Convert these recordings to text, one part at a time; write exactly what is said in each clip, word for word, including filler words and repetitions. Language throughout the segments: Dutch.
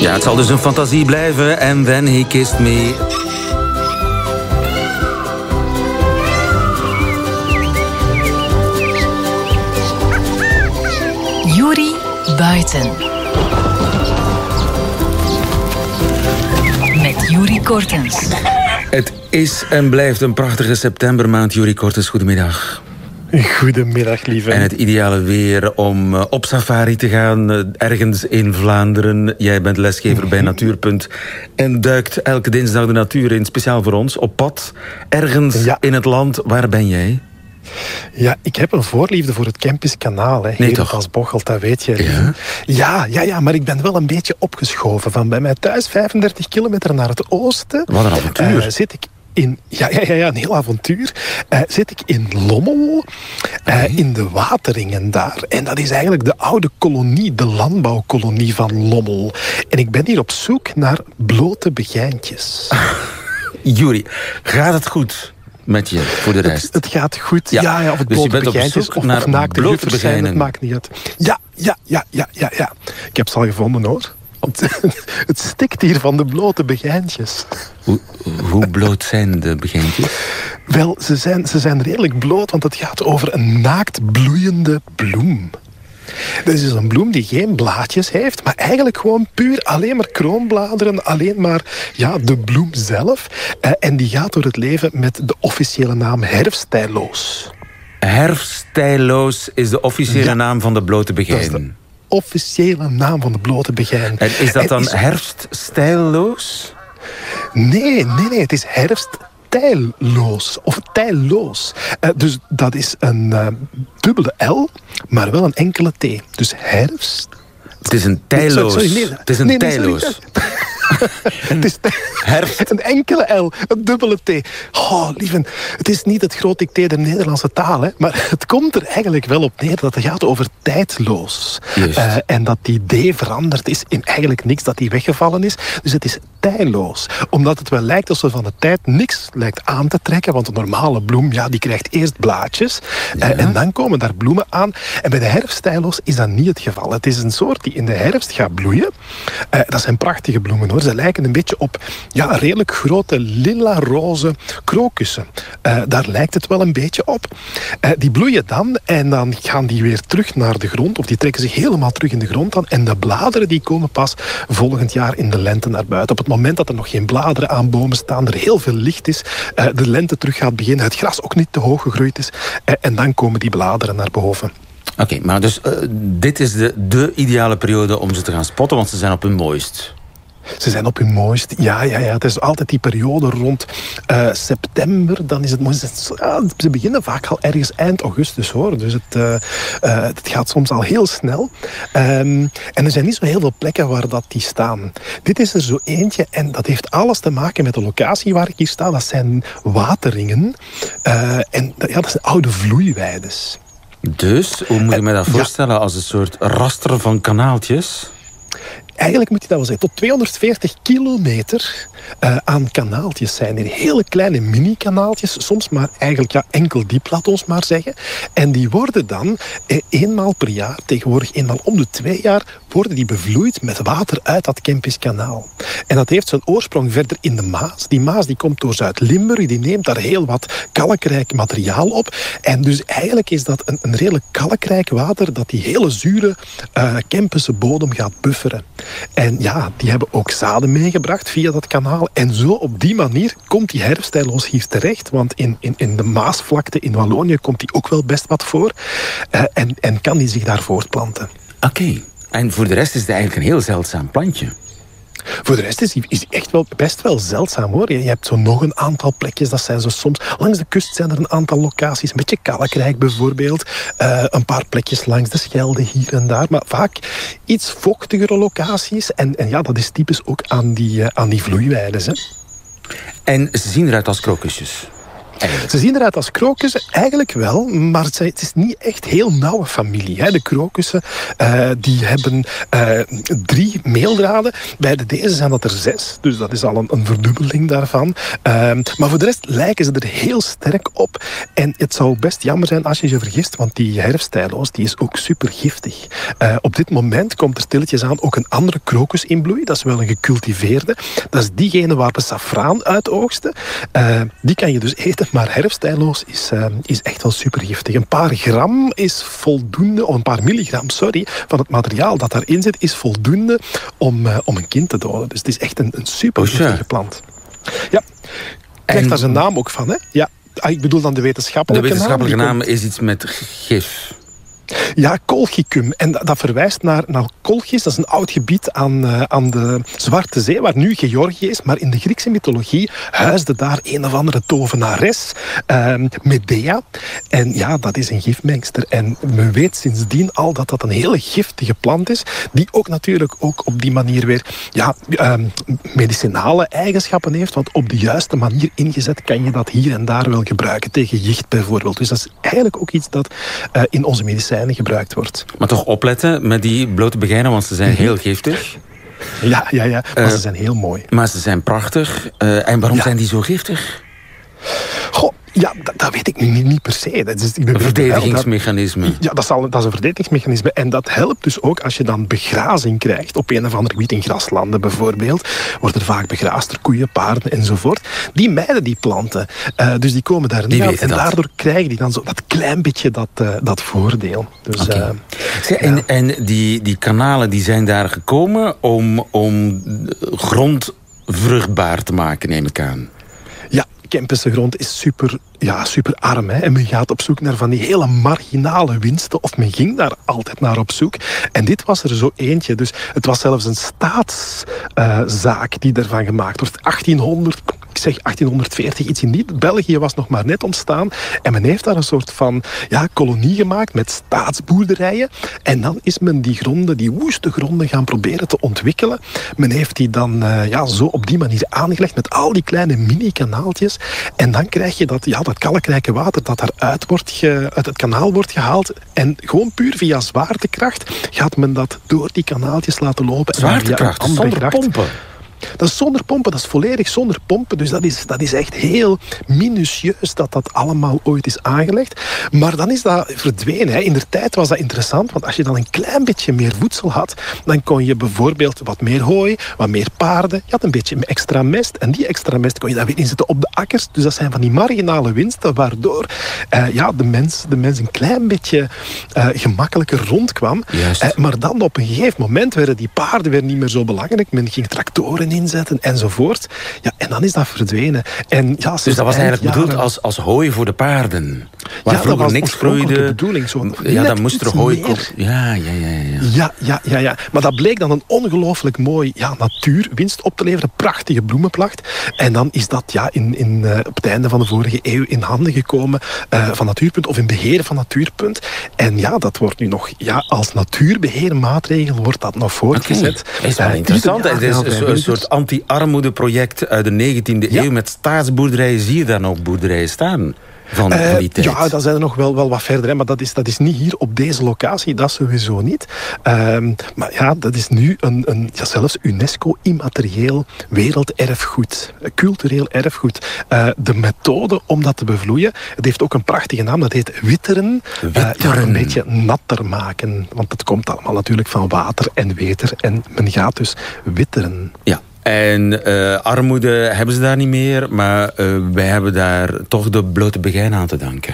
Ja, het zal dus een fantasie blijven. And then he kissed me. Yuri Buiten. Met Yuri Kortens. Het is en blijft een prachtige septembermaand. Yuri Kortens, goedemiddag. Goedemiddag, lieve. En het ideale weer om uh, op safari te gaan, uh, ergens in Vlaanderen. Jij bent lesgever mm-hmm. bij Natuurpunt en duikt elke dinsdag de natuur in, speciaal voor ons, op pad. Ergens ja. in het land. Waar ben jij? Ja, ik heb een voorliefde voor het Kempisch Kanaal. Hè. Nee, toch? Als Bocholt, dat weet je. Ja? Ja, ja, ja, maar ik ben wel een beetje opgeschoven. Van bij mij thuis, vijfendertig kilometer naar het oosten. Wat een avontuur. Uh, zit ik in, ja, ja, ja, ja, een heel avontuur. Uh, zit ik in Lommel, uh, okay. in de Wateringen daar. En dat is eigenlijk de oude kolonie, de landbouwkolonie van Lommel. En ik ben hier op zoek naar blote begijntjes. Yuri, gaat het goed met je voor de rest? Het, het gaat goed, ja, ja, ja, of het dus blote je bent begijntjes op of, naar of naakte blote juffers zijn, het maakt niet uit. Ja, ja, ja, ja, ja, ja. Ik heb ze al gevonden, hoor. Het stikt hier van de blote begijntjes. Hoe, hoe bloot zijn de begijntjes? Wel, ze zijn, ze zijn redelijk bloot, want het gaat over een naakt bloeiende bloem. Dit is dus een bloem die geen blaadjes heeft, maar eigenlijk gewoon puur alleen maar kroonbladeren, alleen maar ja, de bloem zelf. Uh, en die gaat door het leven met de officiële naam herfstijloos. Herfstijloos is de officiële ja. naam van de blote begijn. Officiële naam van de blote begijn. En is dat dan is... herfststijlloos? Nee, nee, nee, het is herfsttijlloos. Of tijlloos. Uh, dus dat is een uh, dubbele L, maar wel een enkele T. Dus herfst... Het is een tijlloos. Nee, sorry, sorry, nee. Het is een nee, nee, tijlloos. Het is herfst. Een enkele L, een dubbele T. Oh, lieve, het is niet het groot dicté der Nederlandse taal, hè, maar het komt er eigenlijk wel op neer dat het gaat over tijdloos. Uh, en dat die D veranderd is in eigenlijk niks, dat die weggevallen is. Dus het is tijdloos. Omdat het wel lijkt alsof van de tijd niks lijkt aan te trekken, want een normale bloem, ja, die krijgt eerst blaadjes. Uh, ja. En dan komen daar bloemen aan. En bij de herfsttijlloos is dat niet het geval. Het is een soort die in de herfst gaat bloeien. Uh, dat zijn prachtige bloemen, hoor. Ze lijken een beetje op ja, redelijk grote lila-roze krokussen. Uh, daar lijkt het wel een beetje op. Uh, die bloeien dan en dan gaan die weer terug naar de grond. Of die trekken zich helemaal terug in de grond aan. En de bladeren die komen pas volgend jaar in de lente naar buiten. Op het moment dat er nog geen bladeren aan bomen staan, er heel veel licht is, uh, de lente terug gaat beginnen, het gras ook niet te hoog gegroeid is. Uh, en dan komen die bladeren naar boven. Oké, okay, maar dus uh, dit is de, de ideale periode om ze te gaan spotten, want ze zijn op hun mooist. Ze zijn op hun mooist. Ja, ja, ja. Het is altijd die periode rond uh, september. Dan is het mooist. Ja, ze beginnen vaak al ergens eind augustus, hoor. Dus het, uh, uh, het gaat soms al heel snel. Um, en er zijn niet zo heel veel plekken waar dat die staan. Dit is er zo eentje. En dat heeft alles te maken met de locatie waar ik hier sta. Dat zijn Wateringen. Uh, en ja, dat zijn oude vloeiweides. Dus, hoe moet je mij dat voorstellen? Ja. Als een soort raster van kanaaltjes? Eigenlijk moet je dat wel zeggen. Tot tweehonderdveertig kilometer uh, aan kanaaltjes zijn er. Hele kleine mini-kanaaltjes. Soms maar eigenlijk ja, enkel diep, laat ons maar zeggen. En die worden dan eh, eenmaal per jaar, tegenwoordig eenmaal om de twee jaar, worden die bevloeid met water uit dat Kempisch Kanaal. En dat heeft zijn oorsprong verder in de Maas. Die Maas die komt door Zuid-Limburg. Die neemt daar heel wat kalkrijk materiaal op. En dus eigenlijk is dat een, een redelijk kalkrijk water dat die hele zure uh, Kempische bodem gaat bufferen. En ja, die hebben ook zaden meegebracht via dat kanaal. En zo op die manier komt die herfsttijlloos hier terecht. Want in, in, in de Maasvlakte in Wallonië komt die ook wel best wat voor. Uh, en, en kan die zich daar voortplanten. Oké. Okay. En voor de rest is het eigenlijk een heel zeldzaam plantje. Voor de rest is die, is die echt wel best wel zeldzaam, hoor. Je, je hebt zo nog een aantal plekjes, dat zijn zo soms... Langs de kust zijn er een aantal locaties, een beetje Kalkrijk bijvoorbeeld. Uh, een paar plekjes langs de Schelde hier en daar. Maar vaak iets vochtigere locaties. En, en ja, dat is typisch ook aan die, uh, aan die vloeiweides, hè. En ze zien eruit als krokusjes. Eigenlijk. Ze zien eruit als krokussen, eigenlijk wel, maar het is niet echt heel nauwe familie. Hè. De krokussen uh, die hebben uh, drie meeldraden. Bij de deze zijn dat er zes, dus dat is al een, een verdubbeling daarvan. Uh, maar voor de rest lijken ze er heel sterk op. En het zou best jammer zijn als je je vergist, want die herfstijloos die is ook super giftig. Uh, op dit moment komt er stilletjes aan ook een andere krokus in bloei. Dat is wel een gecultiveerde. Dat is diegene waar we safraan uit oogsten. Uh, die kan je dus eten, maar herfstijloos is, uh, is echt wel super giftig. Een paar gram is voldoende, of een paar milligram, sorry, van het materiaal dat daarin zit, is voldoende om, uh, om een kind te doden. Dus het is echt een, een super giftige plant. Ja, krijgt daar zijn naam ook van, hè? Ja, ik bedoel dan de wetenschappelijke naam. De wetenschappelijke naam, naam komt... is iets met gif. Ja, Colchicum. En dat, dat verwijst naar, naar Kolchis. Dat is een oud gebied aan, uh, aan de Zwarte Zee, waar nu Georgië is. Maar in de Griekse mythologie huisde daar een of andere tovenares, uh, Medea. En ja, dat is een gifmengster. En men weet sindsdien al dat dat een hele giftige plant is, die ook natuurlijk ook op die manier weer ja, uh, medicinale eigenschappen heeft. Want op de juiste manier ingezet kan je dat hier en daar wel gebruiken. Tegen jicht bijvoorbeeld. Dus dat is eigenlijk ook iets dat uh, in onze medicijnen gebruikt wordt. Maar toch opletten met die blote begijnen, want ze zijn heel giftig. Ja, ja, ja. Maar uh, ze zijn heel mooi. Maar ze zijn prachtig. Uh, en waarom ja. zijn die zo giftig? Goh, ja, dat, dat weet ik niet, niet per se. Dat is, ik een verdedigingsmechanisme. Dat, ja, dat is, al, dat is een verdedigingsmechanisme. En dat helpt dus ook als je dan begrazing krijgt. Op een of ander gebied in graslanden bijvoorbeeld. Wordt er vaak begraasd door koeien, paarden enzovoort. Die mijden die planten. Uh, dus die komen daar niet aan. En dat. daardoor krijgen die dan zo dat klein beetje dat, uh, dat voordeel. Dus, okay. uh, ja. En, en die, die kanalen die zijn daar gekomen om, om grond vruchtbaar te maken, neem ik aan. Kempische grond is super, ja, super arm. Hè? En men gaat op zoek naar van die hele marginale winsten. Of men ging daar altijd naar op zoek. En dit was er zo eentje. Dus het was zelfs een staatszaak uh, die ervan gemaakt wordt. achttienhonderd, ik zeg achttienhonderdveertig, iets in die. België was nog maar net ontstaan. En men heeft daar een soort van ja, kolonie gemaakt met staatsboerderijen. En dan is men die gronden, die woeste gronden gaan proberen te ontwikkelen. Men heeft die dan uh, ja, zo op die manier aangelegd met al die kleine mini-kanaaltjes. En dan krijg je dat, ja, dat kalkrijke water dat daaruit wordt ge, uit het kanaal wordt gehaald. En gewoon puur via zwaartekracht gaat men dat door die kanaaltjes laten lopen. Zwaartekracht, en zonder kracht. pompen. Dat is zonder pompen, dat is volledig zonder pompen. Dus dat is, dat is echt heel minutieus dat dat allemaal ooit is aangelegd. Maar dan is dat verdwenen. Hè. In de tijd was dat interessant, want als je dan een klein beetje meer voedsel had, dan kon je bijvoorbeeld wat meer hooi, wat meer paarden. Je had een beetje extra mest. En die extra mest kon je dan weer inzetten op de akkers. Dus dat zijn van die marginale winsten, waardoor uh, ja, de, mens, de mens een klein beetje uh, gemakkelijker rondkwam. Uh, maar dan op een gegeven moment werden die paarden weer niet meer zo belangrijk. Men ging tractoren inzetten enzovoort. Ja, en dan is dat verdwenen. En, ja, dus dat was eigenlijk jaren... bedoeld als, als hooi voor de paarden? Waar ja, vroeger dat was niks groeide. De bedoeling. Zo ja, dan moest er hooi komen. Ja, ja, ja, ja. Ja, ja, ja, ja. Maar dat bleek dan een ongelooflijk mooi ja, natuurwinst op te leveren. Een prachtige bloemenplacht. En dan is dat ja, in, in, uh, op het einde van de vorige eeuw in handen gekomen uh, van Natuurpunt of in beheer van Natuurpunt. En ja, dat wordt nu nog ja, als natuurbeheermaatregel wordt dat nog voortgezet. Okay. Is wel uh, interessant. Het is een, een soort anti-armoedeproject uit de negentiende ja. eeuw met staatsboerderijen. Zie je daar nog boerderijen staan? Van uh, die tijd? Ja, dat zijn er nog wel, wel wat verder. Hè, maar dat is, dat is niet hier op deze locatie. Dat sowieso niet. Uh, maar ja, dat is nu een, een ja, zelfs UNESCO-immaterieel werelderfgoed. Cultureel erfgoed. Uh, de methode om dat te bevloeien, het heeft ook een prachtige naam. Dat heet witteren. Witteren. Uh, ja, een beetje natter maken. Want het komt allemaal natuurlijk van water en weter. En men gaat dus witteren. Ja. En uh, armoede hebben ze daar niet meer, maar uh, wij hebben daar toch de blote begijn aan te danken.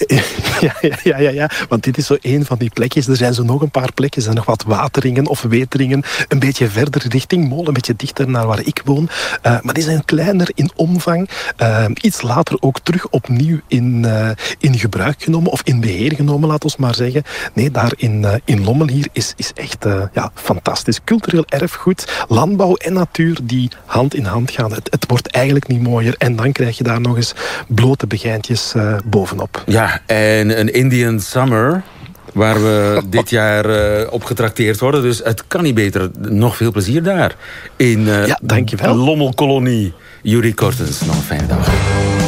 Ja, ja, ja, ja, ja, want dit is zo één van die plekjes. Er zijn zo nog een paar plekjes. Er zijn nog wat wateringen of weteringen. Een beetje verder richting Mol, een beetje dichter naar waar ik woon. Uh, maar die zijn kleiner in omvang. Uh, iets later ook terug opnieuw in, uh, in gebruik genomen. Of in beheer genomen, laat ons maar zeggen. Nee, daar in, uh, in Lommel hier is, is echt uh, ja, fantastisch. Cultureel erfgoed, landbouw en natuur die hand in hand gaan. Het, het wordt eigenlijk niet mooier. En dan krijg je daar nog eens blote begijntjes uh, bovenop. Ja, en een Indian Summer, waar we dit jaar uh, op getrakteerd worden. Dus het kan niet beter. Nog veel plezier daar. In uh, ja, dankjewel. Lommelkolonie. Yuri Kortens, nog een fijne dag.